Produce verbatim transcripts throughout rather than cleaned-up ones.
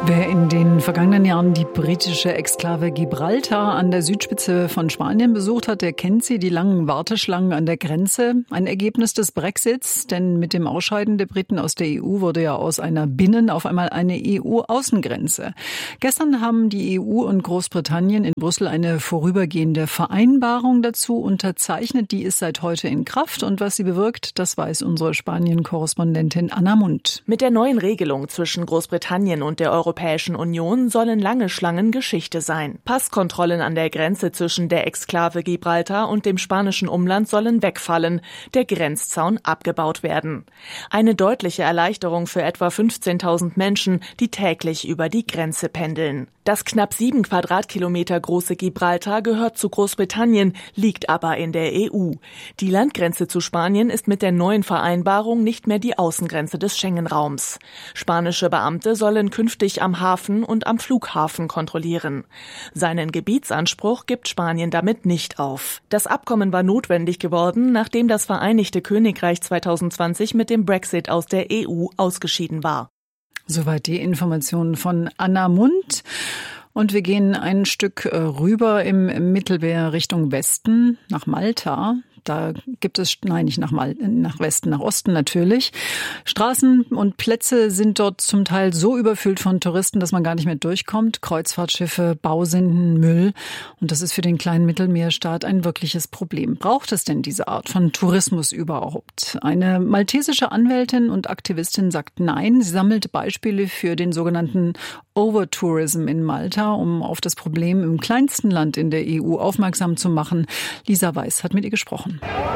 Wer in den vergangenen Jahren die britische Exklave Gibraltar an der Südspitze von Spanien besucht hat, der kennt sie, die langen Warteschlangen an der Grenze. Ein Ergebnis des Brexits, denn mit dem Ausscheiden der Briten aus der E U wurde ja aus einer Binnen- auf einmal eine E U-Außengrenze. Gestern haben die E U und Großbritannien in Brüssel eine vorübergehende Vereinbarung dazu unterzeichnet. Die ist seit heute in Kraft und was sie bewirkt, das weiß unsere Spanien-Korrespondentin Anna Mundt. Mit der neuen Regelung zwischen Großbritannien und der Europäischen Union sollen lange Schlangen Geschichte sein. Passkontrollen an der Grenze zwischen der Exklave Gibraltar und dem spanischen Umland sollen wegfallen, der Grenzzaun abgebaut werden. Eine deutliche Erleichterung für etwa fünfzehntausend Menschen, die täglich über die Grenze pendeln. Das knapp sieben Quadratkilometer große Gibraltar gehört zu Großbritannien, liegt aber in der E U. Die Landgrenze zu Spanien ist mit der neuen Vereinbarung nicht mehr die Außengrenze des Schengen-Raums. Spanische Beamte sollen künftig am Hafen und am Flughafen kontrollieren. Seinen Gebietsanspruch gibt Spanien damit nicht auf. Das Abkommen war notwendig geworden, nachdem das Vereinigte Königreich zweitausendzwanzig mit dem Brexit aus der E U ausgeschieden war. Soweit die Informationen von Anna Mundt. Und wir gehen ein Stück rüber im Mittelmeer Richtung Westen, nach Malta. Da gibt es, nein, nicht nach, Mal, nach Westen, nach Osten natürlich. Straßen und Plätze sind dort zum Teil so überfüllt von Touristen, dass man gar nicht mehr durchkommt. Kreuzfahrtschiffe, Bausinden, Müll. Und das ist für den kleinen Mittelmeerstaat ein wirkliches Problem. Braucht es denn diese Art von Tourismus überhaupt? Eine maltesische Anwältin und Aktivistin sagt nein. Sie sammelt Beispiele für den sogenannten Overtourism in Malta, um auf das Problem im kleinsten Land in der E U aufmerksam zu machen. Lisa Weiß hat mit ihr gesprochen.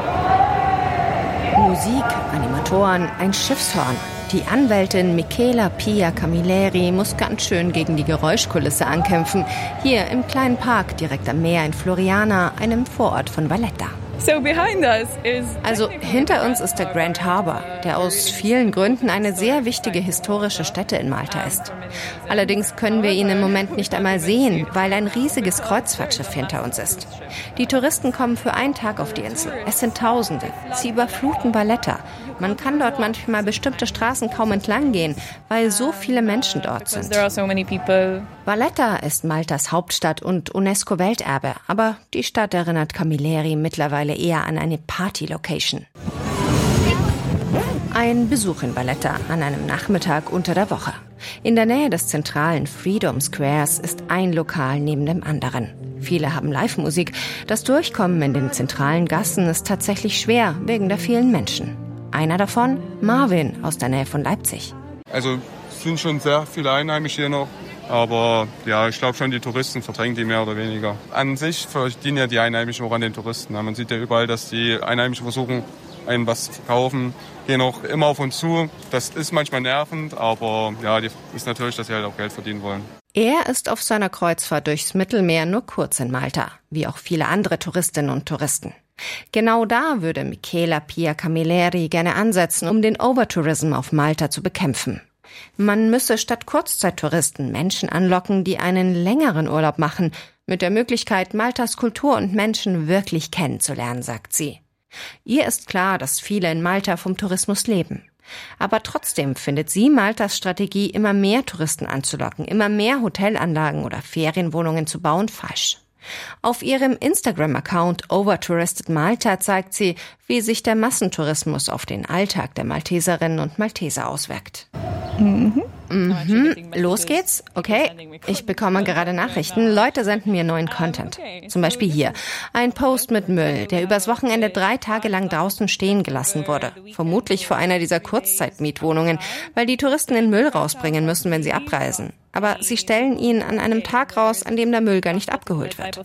Musik, Animatoren, ein Schiffshorn. Die Anwältin Michela Pia Camilleri muss ganz schön gegen die Geräuschkulisse ankämpfen. Hier im kleinen Park direkt am Meer in Floriana, einem Vorort von Valletta. Also hinter uns ist der Grand Harbour, der aus vielen Gründen eine sehr wichtige historische Stätte in Malta ist. Allerdings können wir ihn im Moment nicht einmal sehen, weil ein riesiges Kreuzfahrtschiff hinter uns ist. Die Touristen kommen für einen Tag auf die Insel. Es sind Tausende. Sie überfluten Valletta. Man kann dort manchmal bestimmte Straßen kaum entlang gehen, weil so viele Menschen dort sind. Valletta ist Maltas Hauptstadt und UNESCO-Welterbe, aber die Stadt erinnert Camilleri mittlerweile eher an eine Party-Location. Ein Besuch in Valletta an einem Nachmittag unter der Woche. In der Nähe des zentralen Freedom Squares ist ein Lokal neben dem anderen. Viele haben Live-Musik. Das Durchkommen in den zentralen Gassen ist tatsächlich schwer wegen der vielen Menschen. Einer davon, Marvin aus der Nähe von Leipzig. Also es sind schon sehr viele Einheimische hier noch, aber ja, ich glaube schon, die Touristen verdrängen die mehr oder weniger. An sich verdienen ja die Einheimischen auch an den Touristen. Man sieht ja überall, dass die Einheimischen versuchen, einen was zu verkaufen, gehen auch immer auf uns zu. Das ist manchmal nervend, aber ja, die ist natürlich, dass sie halt auch Geld verdienen wollen. Er ist auf seiner Kreuzfahrt durchs Mittelmeer nur kurz in Malta, wie auch viele andere Touristinnen und Touristen. Genau da würde Michela Pia Camilleri gerne ansetzen, um den Overtourism auf Malta zu bekämpfen. Man müsse statt Kurzzeittouristen Menschen anlocken, die einen längeren Urlaub machen, mit der Möglichkeit, Maltas Kultur und Menschen wirklich kennenzulernen, sagt sie. Ihr ist klar, dass viele in Malta vom Tourismus leben. Aber trotzdem findet sie Maltas Strategie, immer mehr Touristen anzulocken, immer mehr Hotelanlagen oder Ferienwohnungen zu bauen, falsch. Auf ihrem Instagram-Account Overtouristed Malta zeigt sie, wie sich der Massentourismus auf den Alltag der Malteserinnen und Malteser auswirkt. Mhm. Mhm. Los geht's? Okay. Ich bekomme gerade Nachrichten. Leute senden mir neuen Content. Zum Beispiel hier. Ein Post mit Müll, der übers Wochenende drei Tage lang draußen stehen gelassen wurde. Vermutlich vor einer dieser Kurzzeitmietwohnungen, weil die Touristen den Müll rausbringen müssen, wenn sie abreisen. Aber sie stellen ihn an einem Tag raus, an dem der Müll gar nicht abgeholt wird.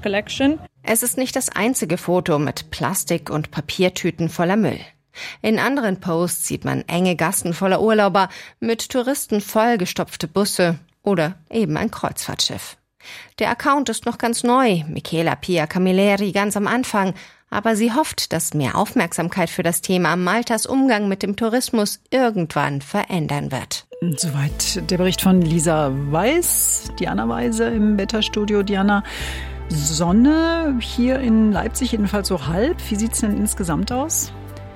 Es ist nicht das einzige Foto mit Plastik- und Papiertüten voller Müll. In anderen Posts sieht man enge Gassen voller Urlauber, mit Touristen vollgestopfte Busse oder eben ein Kreuzfahrtschiff. Der Account ist noch ganz neu, Michela Pia Camilleri ganz am Anfang, aber sie hofft, dass mehr Aufmerksamkeit für das Thema Maltas Umgang mit dem Tourismus irgendwann verändern wird. Soweit der Bericht von Lisa Weiß, Diana Weise im Wetterstudio. Diana, Sonne hier in Leipzig jedenfalls so halb. Wie sieht es denn insgesamt aus?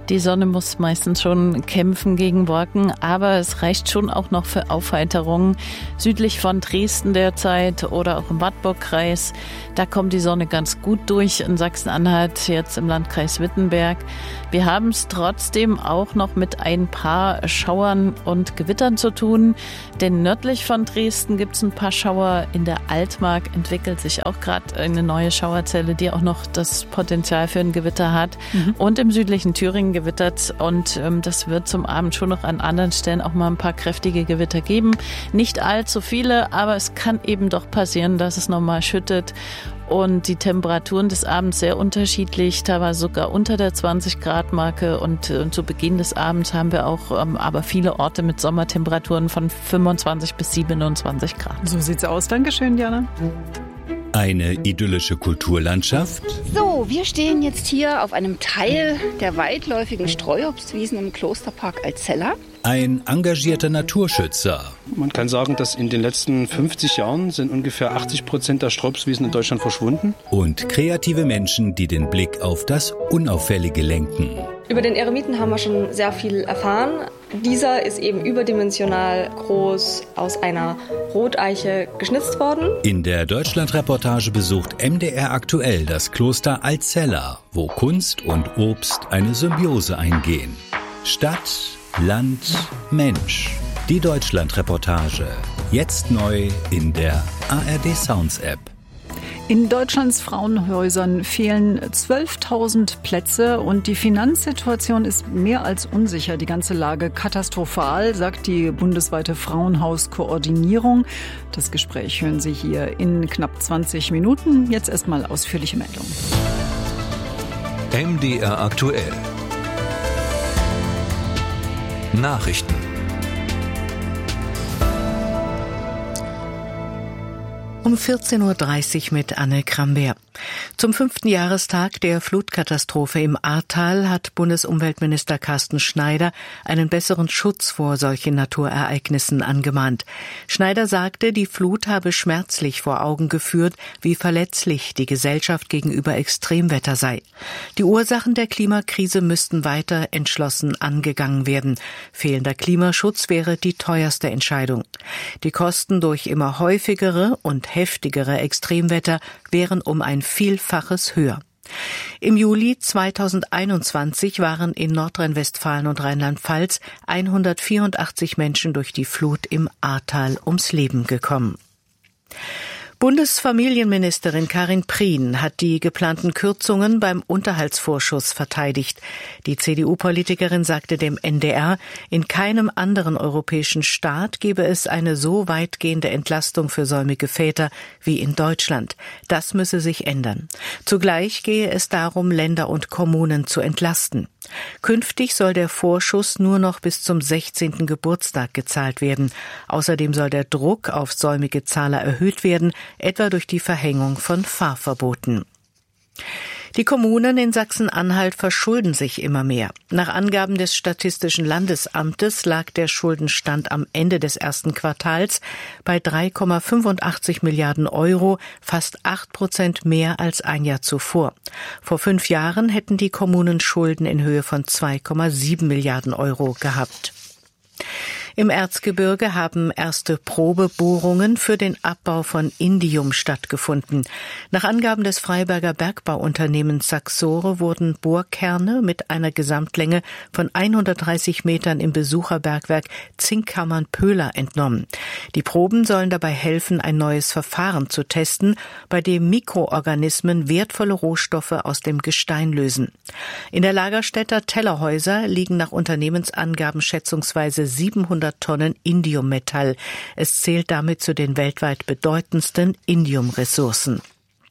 Die Sonne muss meistens schon kämpfen gegen Wolken, aber es reicht schon auch noch für Aufheiterungen. Südlich von Dresden derzeit oder auch im Wartburgkreis, da kommt die Sonne ganz gut durch. In Sachsen-Anhalt, jetzt im Landkreis Wittenberg. Wir haben es trotzdem auch noch mit ein paar Schauern und Gewittern zu tun, denn nördlich von Dresden gibt es ein paar Schauer. In der Altmark entwickelt sich auch gerade eine neue Schauerzelle, die auch noch das Potenzial für ein Gewitter hat. Mhm. Und im südlichen Thüringen gewittert und ähm, das wird zum Abend schon noch an anderen Stellen auch mal ein paar kräftige Gewitter geben. Nicht allzu viele, aber es kann eben doch passieren, dass es nochmal schüttet. Und die Temperaturen des Abends sehr unterschiedlich, teilweise sogar unter der zwanzig Grad Marke. Und äh, zu Beginn des Abends haben wir auch ähm, aber viele Orte mit Sommertemperaturen von fünfundzwanzig bis siebenundzwanzig Grad. So sieht's aus. Dankeschön, Diana. Eine idyllische Kulturlandschaft. So, wir stehen jetzt hier auf einem Teil der weitläufigen Streuobstwiesen im Klosterpark Alzella. Ein engagierter Naturschützer. Man kann sagen, dass in den letzten fünfzig Jahren sind ungefähr achtzig Prozent der Streuobstwiesen in Deutschland verschwunden. Und kreative Menschen, die den Blick auf das Unauffällige lenken. Über den Eremiten haben wir schon sehr viel erfahren. Dieser ist eben überdimensional groß aus einer Roteiche geschnitzt worden. In der Deutschlandreportage besucht M D R aktuell das Kloster Alzella, wo Kunst und Obst eine Symbiose eingehen. Stadt, Land, Mensch. Die Deutschlandreportage. Jetzt neu in der A R D Sounds App. In Deutschlands Frauenhäusern fehlen zwölftausend Plätze und die Finanzsituation ist mehr als unsicher. Die ganze Lage katastrophal, sagt die bundesweite Frauenhauskoordinierung. Das Gespräch hören Sie hier in knapp zwanzig Minuten. Jetzt erstmal ausführliche Meldungen. M D R aktuell. Nachrichten. Um vierzehn Uhr dreißig mit Anne Krambert. Zum fünften Jahrestag der Flutkatastrophe im Ahrtal hat Bundesumweltminister Carsten Schneider einen besseren Schutz vor solchen Naturereignissen angemahnt. Schneider sagte, die Flut habe schmerzlich vor Augen geführt, wie verletzlich die Gesellschaft gegenüber Extremwetter sei. Die Ursachen der Klimakrise müssten weiter entschlossen angegangen werden. Fehlender Klimaschutz wäre die teuerste Entscheidung. Die Kosten durch immer häufigere und heftigere Extremwetter wären um ein Vielfaches höher. Im Juli zweitausendeinundzwanzig waren in Nordrhein-Westfalen und Rheinland-Pfalz hundertvierundachtzig Menschen durch die Flut im Ahrtal ums Leben gekommen. Bundesfamilienministerin Karin Prien hat die geplanten Kürzungen beim Unterhaltsvorschuss verteidigt. Die C D U-Politikerin sagte dem N D R, in keinem anderen europäischen Staat gebe es eine so weitgehende Entlastung für säumige Väter wie in Deutschland. Das müsse sich ändern. Zugleich gehe es darum, Länder und Kommunen zu entlasten. Künftig soll der Vorschuss nur noch bis zum sechzehnten Geburtstag gezahlt werden. Außerdem soll der Druck auf säumige Zahler erhöht werden, etwa durch die Verhängung von Fahrverboten. Die Kommunen in Sachsen-Anhalt verschulden sich immer mehr. Nach Angaben des Statistischen Landesamtes lag der Schuldenstand am Ende des ersten Quartals bei drei Komma fünfundachtzig Milliarden Euro, fast acht Prozent mehr als ein Jahr zuvor. Vor fünf Jahren hätten die Kommunen Schulden in Höhe von zwei Komma sieben Milliarden Euro gehabt. Im Erzgebirge haben erste Probebohrungen für den Abbau von Indium stattgefunden. Nach Angaben des Freiberger Bergbauunternehmens Saxore wurden Bohrkerne mit einer Gesamtlänge von hundertdreißig Metern im Besucherbergwerk Zinkkammern-Pöhler entnommen. Die Proben sollen dabei helfen, ein neues Verfahren zu testen, bei dem Mikroorganismen wertvolle Rohstoffe aus dem Gestein lösen. In der Lagerstätter Tellerhäuser liegen nach Unternehmensangaben schätzungsweise siebenhundert Tonnen Indiummetall. Es zählt damit zu den weltweit bedeutendsten Indiumressourcen.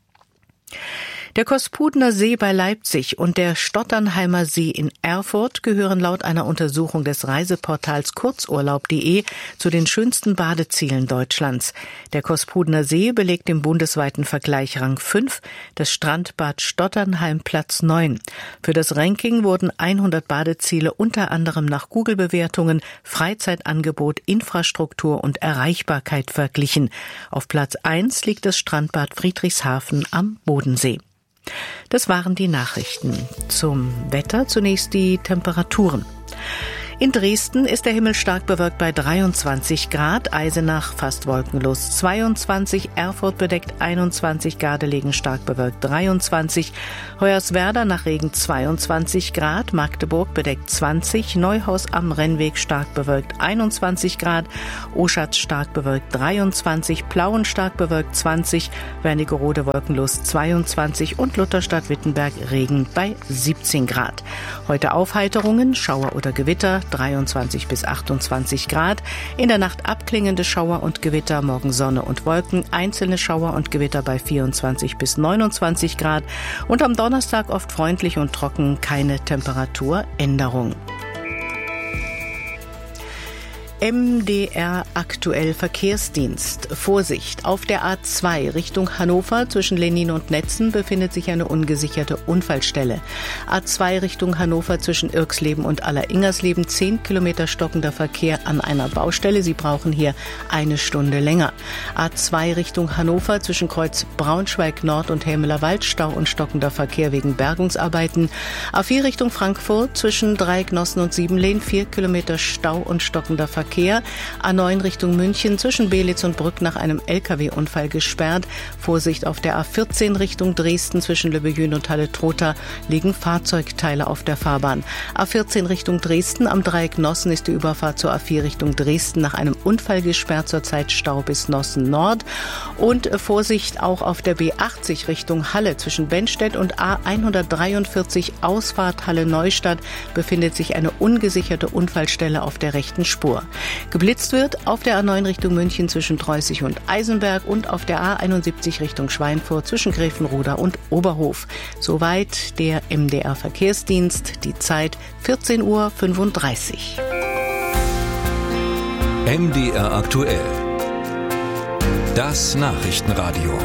Der Kospudener See bei Leipzig und der Stotternheimer See in Erfurt gehören laut einer Untersuchung des Reiseportals Kurzurlaub punkt de zu den schönsten Badezielen Deutschlands. Der Kospudener See belegt im bundesweiten Vergleich Rang fünf, das Strandbad Stotternheim Platz neun. Für das Ranking wurden hundert Badeziele unter anderem nach Google-Bewertungen, Freizeitangebot, Infrastruktur und Erreichbarkeit verglichen. Auf Platz eins liegt das Strandbad Friedrichshafen am Bodensee. Das waren die Nachrichten. Zum Wetter zunächst die Temperaturen. In Dresden ist der Himmel stark bewölkt bei dreiundzwanzig Grad, Eisenach fast wolkenlos zweiundzwanzig, Erfurt bedeckt einundzwanzig, Gardelegen stark bewölkt dreiundzwanzig, Hoyerswerda nach Regen zweiundzwanzig Grad, Magdeburg bedeckt zwanzig, Neuhaus am Rennweg stark bewölkt einundzwanzig Grad, Oschatz stark bewölkt dreiundzwanzig, Plauen stark bewölkt zwanzig, Wernigerode wolkenlos zweiundzwanzig und Lutherstadt-Wittenberg Regen bei siebzehn Grad. Heute Aufheiterungen, Schauer oder Gewitter, dreiundzwanzig bis achtundzwanzig Grad. In der Nacht abklingende Schauer und Gewitter, morgen Sonne und Wolken, einzelne Schauer und Gewitter bei vierundzwanzig bis neunundzwanzig Grad. Und am Donnerstag oft freundlich und trocken, keine Temperaturänderung. M D R aktuell Verkehrsdienst. Vorsicht! Auf der A zwei Richtung Hannover zwischen Lennin und Netzen befindet sich eine ungesicherte Unfallstelle. A zwei Richtung Hannover zwischen Irxleben und Aller-Ingersleben, zehn Kilometer stockender Verkehr an einer Baustelle. Sie brauchen hier eine Stunde länger. A zwei Richtung Hannover zwischen Kreuz Braunschweig Nord und Helmeler Wald, Stau und stockender Verkehr wegen Bergungsarbeiten. A vier Richtung Frankfurt zwischen Dreiecknossen und Siebenlehn, vier Kilometer Stau und stockender Verkehr. A neun Richtung München zwischen Belitz und Brück nach einem L K W-Unfall gesperrt. Vorsicht auf der A vierzehn Richtung Dresden zwischen Löbejün und Halle-Trotha liegen Fahrzeugteile auf der Fahrbahn. A vierzehn Richtung Dresden am Dreieck Nossen ist die Überfahrt zur A vier Richtung Dresden nach einem Unfall gesperrt, zurzeit Stau bis Nossen Nord. Und Vorsicht auch auf der B achtzig Richtung Halle zwischen Benstedt und A hundertdreiundvierzig Ausfahrt Halle-Neustadt befindet sich eine ungesicherte Unfallstelle auf der rechten Spur. Geblitzt wird auf der A neun Richtung München zwischen Treußig und Eisenberg und auf der A einundsiebzig Richtung Schweinfurt zwischen Grevenroda und Oberhof. Soweit der M D R Verkehrsdienst, die Zeit vierzehn Uhr fünfunddreißig. M D R aktuell. Das Nachrichtenradio.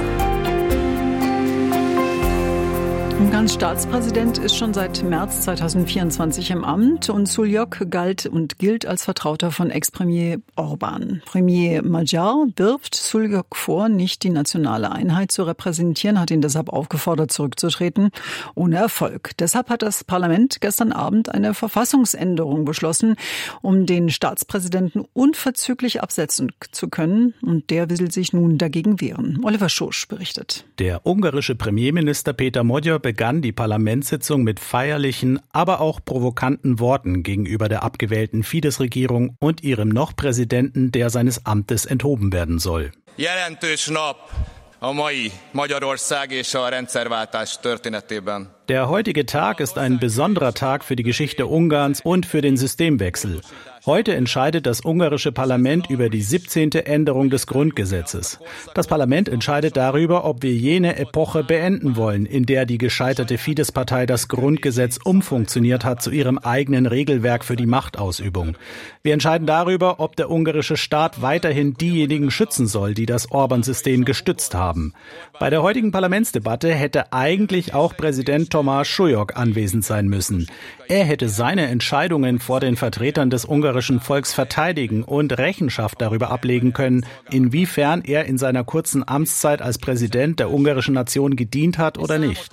Ungarns Staatspräsident ist schon seit März zweitausendvierundzwanzig im Amt und Suljók galt und gilt als Vertrauter von Ex-Premier Orban. Premier Magyar wirft Suljók vor, nicht die nationale Einheit zu repräsentieren, hat ihn deshalb aufgefordert, zurückzutreten, ohne Erfolg. Deshalb hat das Parlament gestern Abend eine Verfassungsänderung beschlossen, um den Staatspräsidenten unverzüglich absetzen zu können. Und der will sich nun dagegen wehren. Oliver Schosch berichtet. Der ungarische Premierminister Péter Magyar begann die Parlamentssitzung mit feierlichen, aber auch provokanten Worten gegenüber der abgewählten Fidesz-Regierung und ihrem noch Präsidenten, der seines Amtes enthoben werden soll. Jelentős nap a mai Magyarország és a rendszerváltás történetében. Der heutige Tag ist ein besonderer Tag für die Geschichte Ungarns und für den Systemwechsel. Heute entscheidet das ungarische Parlament über die siebzehnte Änderung des Grundgesetzes. Das Parlament entscheidet darüber, ob wir jene Epoche beenden wollen, in der die gescheiterte Fidesz-Partei das Grundgesetz umfunktioniert hat zu ihrem eigenen Regelwerk für die Machtausübung. Wir entscheiden darüber, ob der ungarische Staat weiterhin diejenigen schützen soll, die das Orban-System gestützt haben. Bei der heutigen Parlamentsdebatte hätte eigentlich auch Präsident Tomáš Suljók anwesend sein müssen. Er hätte seine Entscheidungen vor den Vertretern des ungarischen Volks verteidigen und Rechenschaft darüber ablegen können, inwiefern er in seiner kurzen Amtszeit als Präsident der ungarischen Nation gedient hat oder nicht.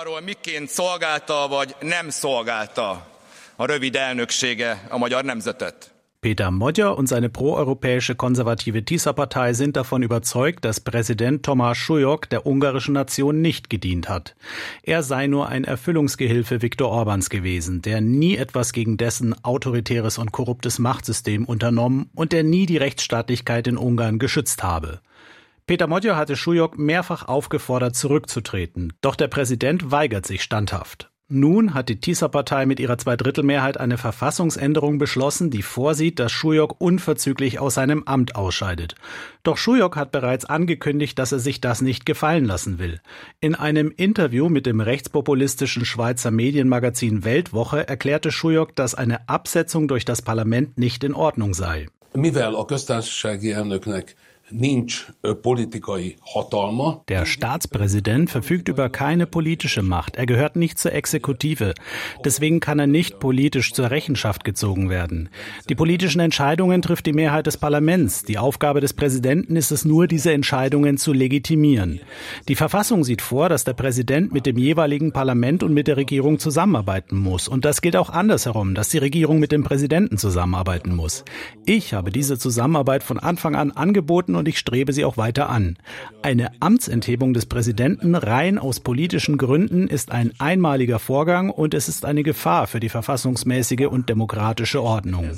Péter Magyar und seine proeuropäische konservative Tisza-Partei sind davon überzeugt, dass Präsident Tomáš Suljók der ungarischen Nation nicht gedient hat. Er sei nur ein Erfüllungsgehilfe Viktor Orbáns gewesen, der nie etwas gegen dessen autoritäres und korruptes Machtsystem unternommen und der nie die Rechtsstaatlichkeit in Ungarn geschützt habe. Péter Magyar hatte Suljók mehrfach aufgefordert, zurückzutreten, doch der Präsident weigert sich standhaft. Nun hat die Tisza-Partei mit ihrer Zweidrittelmehrheit eine Verfassungsänderung beschlossen, die vorsieht, dass Suljók unverzüglich aus seinem Amt ausscheidet. Doch Suljók hat bereits angekündigt, dass er sich das nicht gefallen lassen will. In einem Interview mit dem rechtspopulistischen Schweizer Medienmagazin Weltwoche erklärte Suljók, dass eine Absetzung durch das Parlament nicht in Ordnung sei. Mivel a köztársasági elnöknek Der Staatspräsident verfügt über keine politische Macht. Er gehört nicht zur Exekutive. Deswegen kann er nicht politisch zur Rechenschaft gezogen werden. Die politischen Entscheidungen trifft die Mehrheit des Parlaments. Die Aufgabe des Präsidenten ist es nur, diese Entscheidungen zu legitimieren. Die Verfassung sieht vor, dass der Präsident mit dem jeweiligen Parlament und mit der Regierung zusammenarbeiten muss. Und das gilt auch andersherum, dass die Regierung mit dem Präsidenten zusammenarbeiten muss. Ich habe diese Zusammenarbeit von Anfang an angeboten und ich strebe sie auch weiter an. Eine Amtsenthebung des Präsidenten rein aus politischen Gründen ist ein einmaliger Vorgang und es ist eine Gefahr für die verfassungsmäßige und demokratische Ordnung.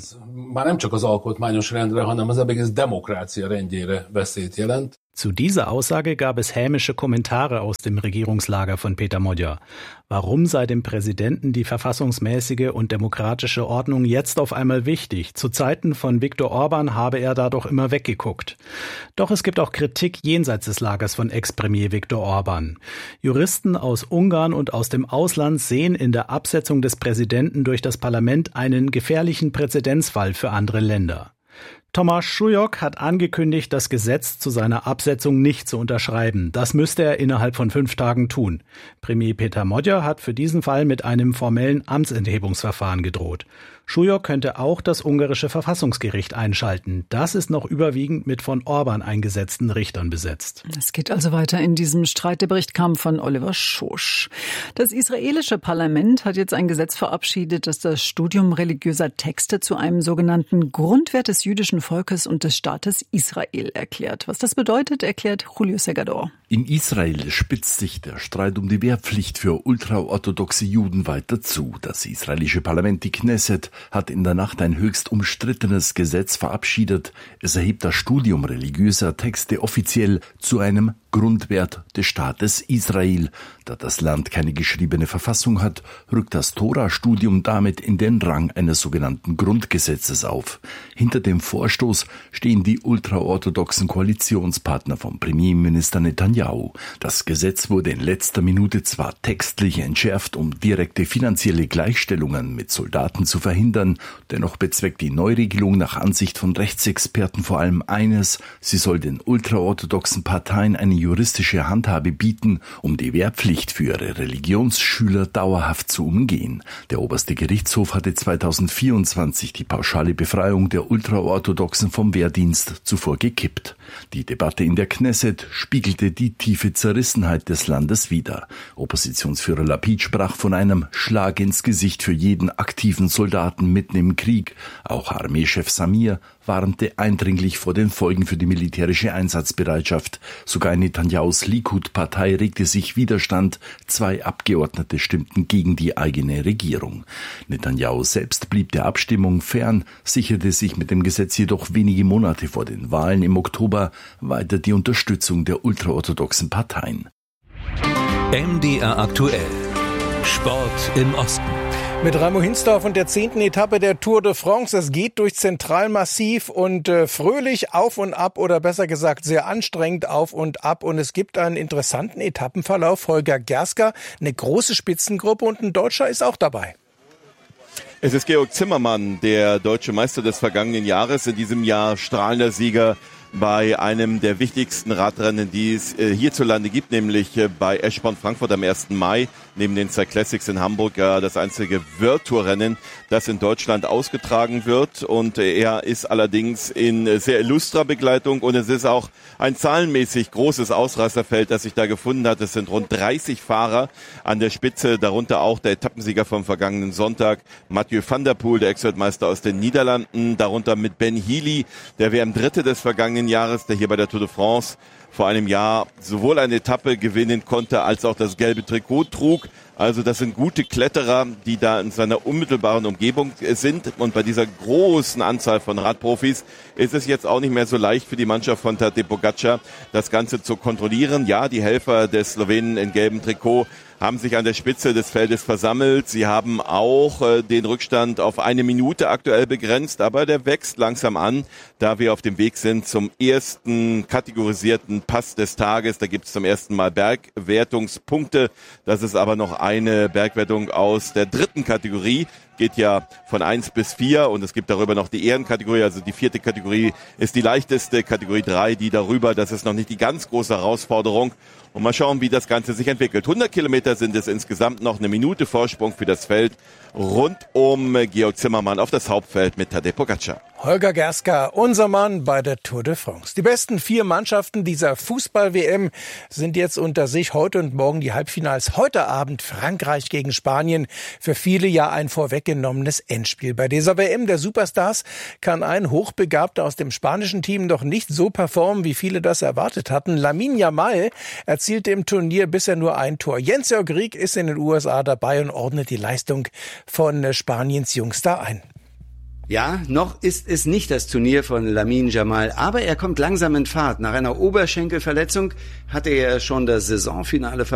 Zu dieser Aussage gab es hämische Kommentare aus dem Regierungslager von Peter Magyar. Warum sei dem Präsidenten die verfassungsmäßige und demokratische Ordnung jetzt auf einmal wichtig? Zu Zeiten von Viktor Orban habe er da doch immer weggeguckt. Doch es gibt auch Kritik jenseits des Lagers von Ex-Premier Viktor Orban. Juristen aus Ungarn und aus dem Ausland sehen in der Absetzung des Präsidenten durch das Parlament einen gefährlichen Präzedenzfall für andere Länder. Tomáš Šujok hat angekündigt, das Gesetz zu seiner Absetzung nicht zu unterschreiben. Das müsste er innerhalb von fünf Tagen tun. Premier Peter Magyar hat für diesen Fall mit einem formellen Amtsenthebungsverfahren gedroht. Šujok könnte auch das ungarische Verfassungsgericht einschalten. Das ist noch überwiegend mit von Orban eingesetzten Richtern besetzt. Es geht also weiter in diesem Streit. Der Bericht kam von Oliver Schosch. Das israelische Parlament hat jetzt ein Gesetz verabschiedet, das das Studium religiöser Texte zu einem sogenannten Grundwert des jüdischen Volkes und des Staates Israel erklärt. Was das bedeutet, erklärt Julio Segador. In Israel spitzt sich der Streit um die Wehrpflicht für ultraorthodoxe Juden weiter zu. Das israelische Parlament, die Knesset, hat in der Nacht ein höchst umstrittenes Gesetz verabschiedet. Es erhebt das Studium religiöser Texte offiziell zu einem Grundwert des Staates Israel. Da das Land keine geschriebene Verfassung hat, rückt das Tora-Studium damit in den Rang eines sogenannten Grundgesetzes auf. Hinter dem Vorstoß stehen die ultraorthodoxen Koalitionspartner von Premierminister Netanyahu. Das Gesetz wurde in letzter Minute zwar textlich entschärft, um direkte finanzielle Gleichstellungen mit Soldaten zu verhindern, dennoch bezweckt die Neuregelung nach Ansicht von Rechtsexperten vor allem eines: Sie soll den ultraorthodoxen Parteien eine juristische Handhabe bieten, um die Wehrpflicht für ihre Religionsschüler dauerhaft zu umgehen. Der oberste Gerichtshof hatte zweitausendvierundzwanzig die pauschale Befreiung der Ultraorthodoxen vom Wehrdienst zuvor gekippt. Die Debatte in der Knesset spiegelte die tiefe Zerrissenheit des Landes wider. Oppositionsführer Lapid sprach von einem Schlag ins Gesicht für jeden aktiven Soldaten mitten im Krieg. Auch Armeechef Samir warnte eindringlich vor den Folgen für die militärische Einsatzbereitschaft. Sogar in Netanyahus Likud-Partei regte sich Widerstand. Zwei Abgeordnete stimmten gegen die eigene Regierung. Netanyahu selbst blieb der Abstimmung fern, sicherte sich mit dem Gesetz jedoch wenige Monate vor den Wahlen im Oktober weiter die Unterstützung der ultraorthodoxen Parteien. M D R aktuell. Sport im Osten. Mit Raimo Hinsdorf und der zehnten Etappe der Tour de France. Es geht durch Zentralmassiv und äh, fröhlich auf und ab oder besser gesagt sehr anstrengend auf und ab. Und es gibt einen interessanten Etappenverlauf. Holger Gerska, eine große Spitzengruppe und ein Deutscher ist auch dabei. Es ist Georg Zimmermann, der deutsche Meister des vergangenen Jahres, in diesem Jahr strahlender Sieger bei einem der wichtigsten Radrennen, die es äh, hierzulande gibt, nämlich äh, bei Eschborn Frankfurt am ersten Mai, neben den Cyclassics Classics in Hamburg, äh, das einzige World Tour Rennen, das in Deutschland ausgetragen wird. Und äh, er ist allerdings in äh, sehr illustrer Begleitung und es ist auch ein zahlenmäßig großes Ausreißerfeld, das sich da gefunden hat. Es sind rund dreißig Fahrer an der Spitze, darunter auch der Etappensieger vom vergangenen Sonntag, Mathieu van der Poel, der Ex-Weltmeister aus den Niederlanden, darunter mit Ben Healy, der W M-Dritte des vergangenen Jahres, der hier bei der Tour de France vor einem Jahr sowohl eine Etappe gewinnen konnte, als auch das gelbe Trikot trug. Also das sind gute Kletterer, die da in seiner unmittelbaren Umgebung sind. Und bei dieser großen Anzahl von Radprofis ist es jetzt auch nicht mehr so leicht für die Mannschaft von Tadej Pogačar, das Ganze zu kontrollieren. Ja, die Helfer des Slowenen in gelbem Trikot haben sich an der Spitze des Feldes versammelt. Sie haben auch äh, den Rückstand auf eine Minute aktuell begrenzt, aber der wächst langsam an, da wir auf dem Weg sind zum ersten kategorisierten Pass des Tages. Da gibt es zum ersten Mal Bergwertungspunkte. Das ist aber noch eine Bergwertung aus der dritten Kategorie. geht ja von eins bis vier und es gibt darüber noch die Ehrenkategorie, also die vierte Kategorie ist die leichteste, Kategorie drei die darüber, das ist noch nicht die ganz große Herausforderung. Und mal schauen, wie das Ganze sich entwickelt. hundert Kilometer sind es insgesamt, noch eine Minute Vorsprung für das Feld rund um Georg Zimmermann auf das Hauptfeld mit Tadej Pogačar. Holger Gerska, unser Mann bei der Tour de France. Die besten vier Mannschaften dieser Fußball-W M sind jetzt unter sich. Heute und morgen die Halbfinals. Heute Abend Frankreich gegen Spanien. Für viele ja ein vorweggenommenes Endspiel. Bei dieser W M der Superstars kann ein Hochbegabter aus dem spanischen Team noch nicht so performen, wie viele das erwartet hatten. Lamine Yamal erzielte im Turnier bisher nur ein Tor. Jens-Jörg Rieck ist in den U S A dabei und ordnet die Leistung von Spaniens Jungstar ein. Ja, noch ist es nicht das Turnier von Lamine Yamal, aber er kommt langsam in Fahrt. Nach einer Oberschenkelverletzung hatte er schon das Saisonfinale